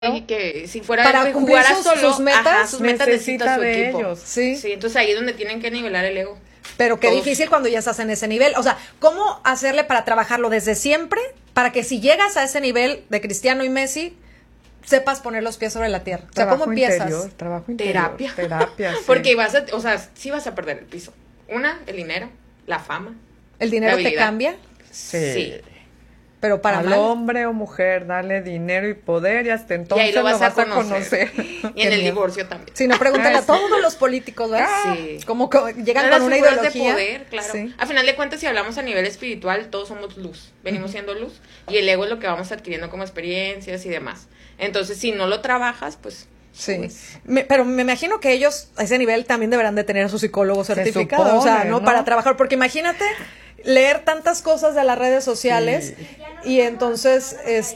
y que si fuera para que cumplir jugara solo, sus metas, sus metas necesita su de equipo. ellos. Sí. Sí, entonces ahí es donde tienen que nivelar el ego. Pero qué Todos. difícil cuando ya estás en ese nivel. O sea, ¿cómo hacerle para trabajarlo desde siempre? Para que si llegas a ese nivel de Cristiano y Messi, sepas poner los pies sobre la tierra. O sea, ¿cómo empiezas? Trabajo interior. Terapia, Sí. Porque sí vas a perder el piso. El dinero, la fama. ¿El dinero La te habilidad. cambia? Sí. Pero para Al mal. hombre o mujer, dale dinero y poder y hasta Y entonces ahí lo vas a conocer. conocer. Y en el divorcio también. Si no, pregúntale a todos los políticos, ¿verdad? Sí. Como llegan Las con una figuras ideología. de poder, claro. Sí. A final de cuentas, si hablamos a nivel espiritual, todos somos luz. Venimos siendo luz. Y el ego es lo que vamos adquiriendo como experiencias y demás. Entonces, si no lo trabajas, pues... Sí, pues, pero me imagino que ellos a ese nivel también deberán de tener a su psicólogo certificado, supone, o sea, ¿no? ¿no? Para trabajar, porque imagínate leer tantas cosas de las redes sociales y entonces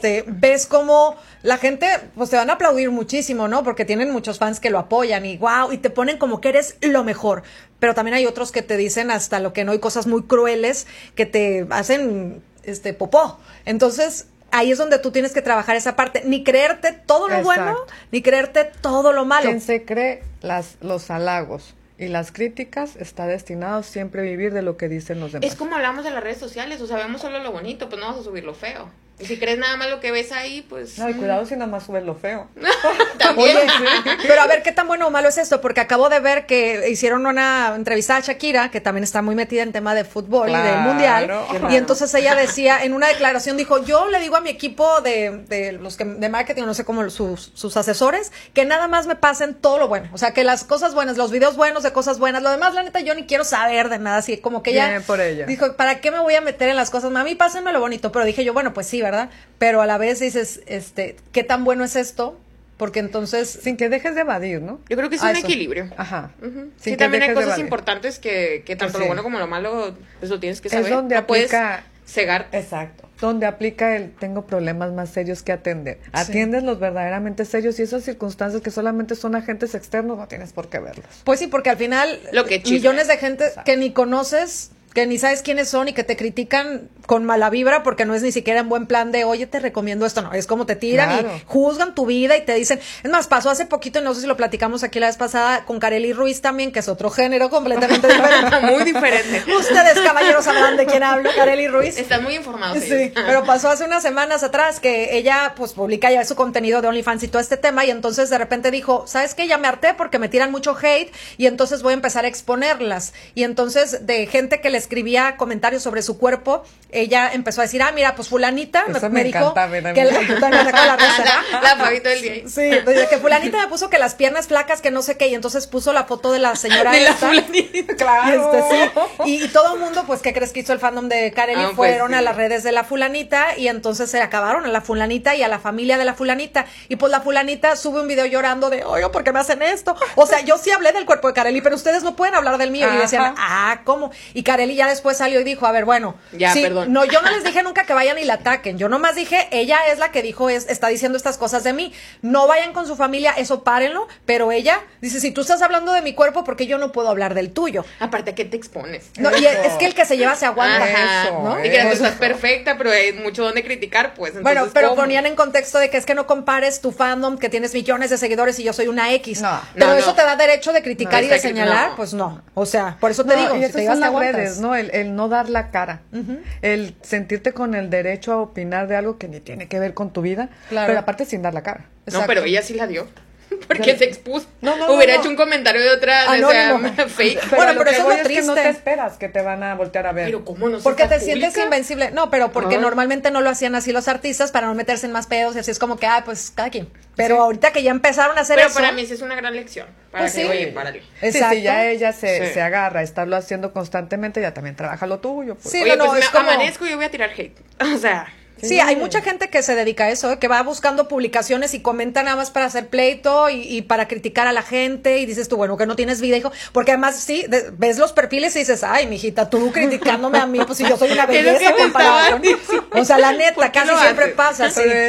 ves como la gente pues te van a aplaudir muchísimo, ¿no? Porque tienen muchos fans que lo apoyan y wow, y te ponen como que eres lo mejor, pero también hay otros que te dicen hasta lo que no, hay cosas muy crueles que te hacen popó. Entonces, ahí es donde tú tienes que trabajar esa parte, ni creerte todo lo bueno, Exacto. ni creerte todo lo malo. Quien se cree los halagos y las críticas está destinado siempre a vivir de lo que dicen los demás. es como hablamos de las redes sociales, o sea, vemos solo lo bonito, pues no vas a subir lo feo. Y si crees nada más lo que ves ahí, pues... No, y cuidado si nada más subes lo feo. También. Oye, pero a ver qué tan bueno o malo es esto, porque acabo de ver que hicieron una entrevista a Shakira, que también está muy metida en tema de fútbol y del Claro, mundial, claro. y entonces ella decía, en una declaración dijo, yo le digo a mi equipo de los que de marketing, no sé cómo sus asesores, que nada más me pasen todo lo bueno, o sea, que las cosas buenas, los videos buenos de cosas buenas, lo demás, la neta, yo ni quiero saber de nada, así como que ella Bien por ella. dijo, ¿para qué me voy a meter en las cosas? Mami, pásenme lo bonito, pero dije yo, bueno, pues sí, ¿verdad? Pero a la vez dices, ¿qué tan bueno es esto? Porque entonces... Sin que dejes de evadir, ¿no? Yo creo que es Ah, un eso. equilibrio. Ajá. Ujú. Sin Sí, que también hay dejes de cosas evadir. importantes que tanto Sí. lo bueno como lo malo, pues lo tienes que Es saber. donde no puedes aplica... cegar. Exacto. Donde aplica el tengo problemas más serios que atender. Atiendes los verdaderamente serios y esas circunstancias que solamente son agentes externos no tienes por qué verlos. Pues sí, porque al final Lo que chisme. millones de gente que ni conoces, que ni sabes quiénes son y que te critican con mala vibra porque no es ni siquiera en buen plan de, oye, te recomiendo esto, no, es como te tiran Claro. y juzgan tu vida y te dicen, es más, pasó hace poquito, y no sé si lo platicamos aquí la vez pasada, con Karely Ruiz también, que es otro género completamente diferente. Muy diferente. Ustedes, caballeros, sabrán de quién hablo, Karely Ruiz. Están muy informados. Sí, ellos. pero pasó hace unas semanas atrás que ella pues publica ya su contenido de OnlyFans y todo este tema y entonces de repente dijo, ¿sabes qué? Ya me harté porque me tiran mucho hate y entonces voy a empezar a exponerlas. Y entonces de gente que le escribía comentarios sobre su cuerpo, ella empezó a decir, mira, pues fulanita Eso me me dijo encanta, ven a que mí. yo también me saco la risa. La Fabito del día. Sí, de que fulanita me puso que las piernas flacas, que no sé qué, y entonces puso la foto de la señora De la esta. fulanita. Claro. Sí. Y todo el mundo, pues, ¿qué crees que hizo el fandom de Karely? Pues Fueron sí. a las redes de la fulanita y entonces se acabaron a la fulanita y a la familia de la fulanita. Y pues la fulanita sube un video llorando de, oye, ¿por qué me hacen esto? O sea, yo sí hablé del cuerpo de Karely, pero ustedes no pueden hablar del mío. Y decían, ¿cómo? Y Karely ya después salió y dijo, a ver, bueno, Ya, sí, perdón. no, yo no les dije nunca que vayan y la ataquen. Yo nomás dije, ella es la que dijo, está diciendo estas cosas de mí. No vayan con su familia, eso párenlo. Pero ella dice, si tú estás hablando de mi cuerpo, ¿por qué yo no puedo hablar del tuyo? Aparte, ¿a qué te expones? No, y es que el que se lleva se aguanta. Ajá. Eso, Y que tú eso. estás perfecta, pero hay mucho donde criticar, pues. Bueno, Entonces, pero ¿cómo? ponían en contexto de que es que no compares tu fandom, que tienes millones de seguidores y yo soy una X. No. Pero No, eso no. te da derecho de criticar No, y de está señalar, no. pues no. O sea, por eso te digo, y si eso te llevas son te las aguantas. redes, ¿no? El no dar la cara. El sentirte con el derecho a opinar de algo que ni tiene que ver con tu vida. Claro. Pero aparte sin dar la cara. No, Exacto. pero ella sí la dio. Porque se expuso. No, Hubiera no. hecho un comentario de otra, Anónimo. o sea, fake. Bueno, lo pero que eso es voy lo que no triste. te esperas que te van a voltear a ver. Pero ¿cómo no se Porque te está sientes pública? invencible. No, pero porque Ah. normalmente no lo hacían así los artistas para no meterse en más pedos y así es como que, pues cada quien. Pero ahorita que ya empezaron a hacer Pero eso. para mí sí es una gran lección. Para Pues que, sí. oye, párale. Exacto. Sí, ya ella Sí. se agarra a estarlo haciendo constantemente, ya también trabaja lo tuyo. Pues. Sí, Oye, no, pues es me como- amanezco y yo voy a tirar hate. O sea, Sí, hay mucha gente que se dedica a eso, que va buscando publicaciones y comenta nada más para hacer pleito y para criticar a la gente y dices tú, bueno, que no tienes vida, hijo, porque además sí, ves los perfiles y dices, ay, mijita, tú criticándome a mí, pues si yo soy una ¿Qué es lo belleza que me comparada estaba con... O sea, la neta, ¿Por qué casi lo siempre haces? pasa, sí. Pero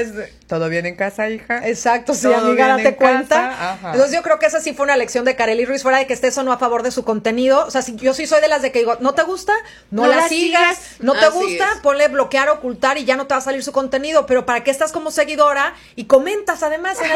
¿Todo bien en casa, hija? Exacto, sí, ¿Todo amiga, bien date en cuenta. casa? Ajá. Entonces yo creo que esa sí fue una lección de Karely Ruiz, fuera de que estés o no a favor de su contenido. O sea, si yo sí soy de las de que digo, ¿no te gusta? No la sigas. ¿No te Así gusta? es. Ponle bloquear, ocultar y ya no te va a salir su contenido. Pero ¿para qué estás como seguidora? Y comentas además en